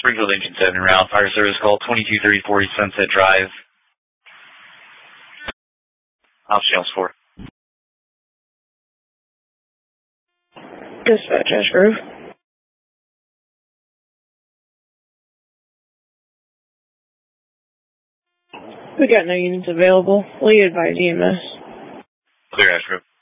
Springfield Engine 7 route. Fire service call 223040 Sunset Drive. Officer Jones 4. Dispatch Ash Grove. We got no units available. Will you advise EMS? Clear, Ash Grove.